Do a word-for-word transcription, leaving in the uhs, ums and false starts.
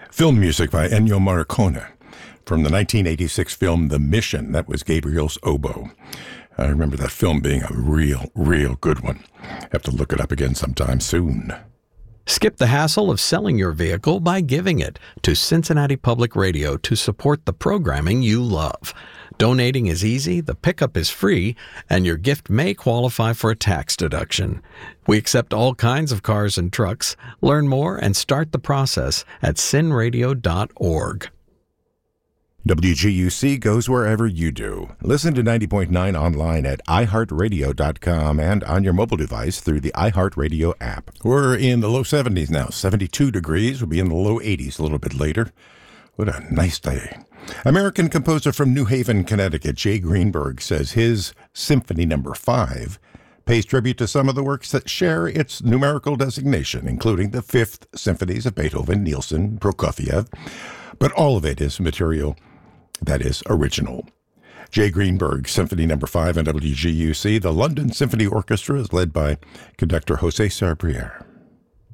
Film music by Ennio Morricone from the nineteen eighty-six film The Mission. That was Gabriel's oboe. I remember that film being a real, real good one. Have to look it up again sometime soon. Skip the hassle of selling your vehicle by giving it to Cincinnati Public Radio to support the programming you love. Donating is easy, the pickup is free, and your gift may qualify for a tax deduction. We accept all kinds of cars and trucks. Learn more and start the process at cin radio dot org. W G U C goes wherever you do. Listen to ninety point nine online at i heart radio dot com and on your mobile device through the iHeartRadio app. We're in the low seventies now, seventy-two degrees. We'll be in the low eighties a little bit later. What a nice day. American composer from New Haven, Connecticut, Jay Greenberg, says his Symphony Number five pays tribute to some of the works that share its numerical designation, including the Fifth Symphonies of Beethoven, Nielsen, Prokofiev, but all of it is material that is original. Jay Greenberg, Symphony Number five on W G U C. The London Symphony Orchestra is led by conductor José Sarbrier.